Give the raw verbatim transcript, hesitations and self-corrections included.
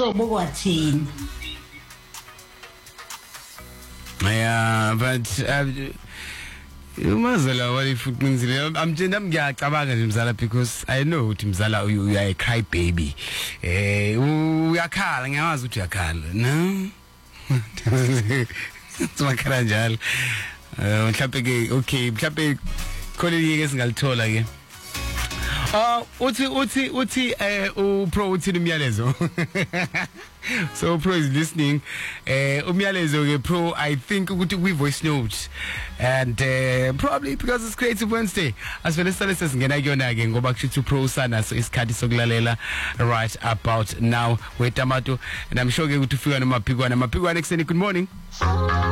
umhlobo kwathini. Yeah, but uh, umazala walifuqinzile amtshela ngiyacabanga nje mzala because I know ukuthi mzala you are a cry baby. Eh uyakhala ngiyawazi ukuthi uyakhala. No. Simakhala njalo. Eh mhlawumbe ke okay mhlawumbe khona yike singalithola ke. Ah uthi uthi uthi eh uPro uthi umyalezo. So Pro is listening. Eh umyalezo ke Pro I think ukuthi kwi voice note and uh, probably because it's Creative Wednesday asivele sale sesingena kuyona ke ngoba kushithi uPro sana so isikhathi sokulalela right about now wetamato and I'm sure ke ukuthi ufika nomaphikwana maphikwana ekseni. Good morning.